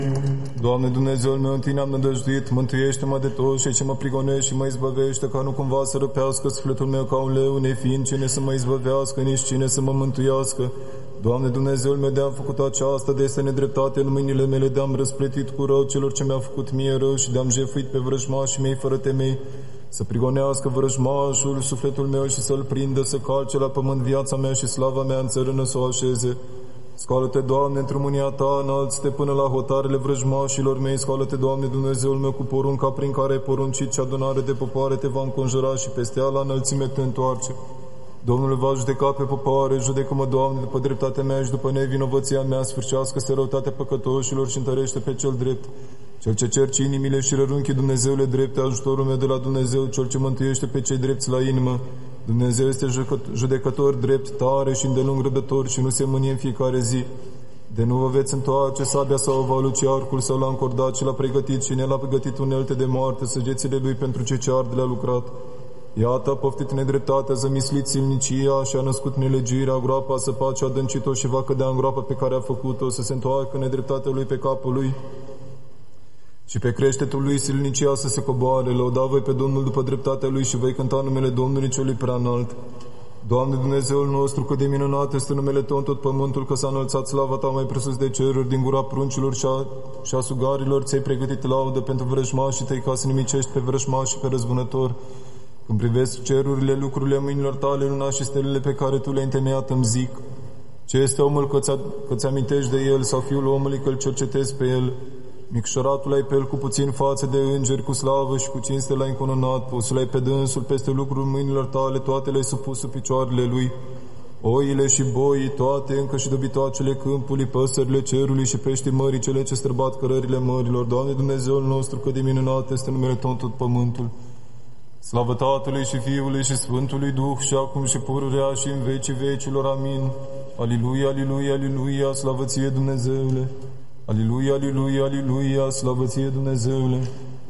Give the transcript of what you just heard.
Doamne Dumnezeul meu, în Tine am nădăjduit, mântuiește-mă de toți cei ce mă prigonești și mă izbăvește, ca nu cumva să răpească sufletul meu ca un leu, nefiind cine să mă izbăvească, nici cine să mă mântuiască. Doamne Dumnezeul meu, de-am făcut aceasta, de este nedreptate în mâinile mele, de-am răsplătit cu rău celor ce mi-au făcut mie rău și de-am jefuit pe vrăjmașii mei fără temei. Să prigonească vrăjmașul sufletul meu și să-l prindă, să calce la pământ viața mea și slava mea în țărână să o așeze. Scoală-te, Doamne, într-o mânia Ta, înalți-te până la hotarele vrăjmașilor mei. Scoală-te, Doamne, Dumnezeul meu, cu porunca prin care ai poruncit, ce adunare de popoare te va înconjura și peste ea la înălțime te întoarce. Domnul va judeca pe popoare, judecă-mă, Doamne, după dreptatea mea și după nevinovăția mea, sfârșească-se răutatea păcătoșilor și întărește pe cel drept. Cel ce cerci inimile și rărunchi, Dumnezeule drepte, ajutorul meu de la Dumnezeu, cel ce mântuiește pe cei drepți la inimă. Dumnezeu este judecător drept, tare și îndelung răbdător și nu se mânie în fiecare zi. De nu vă veți întoarce sabia sau o va luci arcul sau l-a încordat și l-a pregătit și ne l-a pregătit unelte de moarte, săgețile lui pentru cei ce arde le-a lucrat. Iată, a poftit nedreptatea, zămislit silnicia și a născut nelegirea, groapa a săpat și a adâncit-o și va cădea în groapa pe care a făcut-o, să se întoarcă nedreptatea lui pe capul lui și pe creștetul lui silnicia să se coboare. Lăuda voi pe Domnul după dreptatea lui și voi cânta numele Domnului celui prea înalt. Doamne Dumnezeul nostru, cât de minunat este numele Tău în tot pământul, că s-a înălțat slava Ta mai presus de ceruri, din gura pruncilor și a sugarilor ți-ai pregătit laudă pentru vrăjmașii Tăi, ca să nimicești pe vrăjmași și pe răzbunător. Când privesc cerurile, lucrurile mâinilor Tale, luna și stelele pe care Tu le-ai întemeiat, îmi zic: ce este omul că ți amintești de el, sau fiul omului că îl cercetezi pe el? Micșoratul ai pe el cu puțin față de îngeri, cu slavă și cu cinste l-ai încununat, posul ai pe dânsul peste lucrul mâinilor Tale, toate le-ai supus sub picioarele lui. Oile și boii, toate, încă și dobitoacele câmpului, păsările cerului și peștii mării, cele ce străbat cărările mărilor. Doamne Dumnezeul nostru, cât de minunat este numele Tău în tot pământul. Slavă Tatălui și Fiului și Sfântului Duh, și acum și pururea și în vecii vecilor. Amin. Aliluia, aliluia, aliluia, slavă Ție, Dumnezeule! Aliluia, aliluia, aliluia, slavă Ție, Dumnezeule!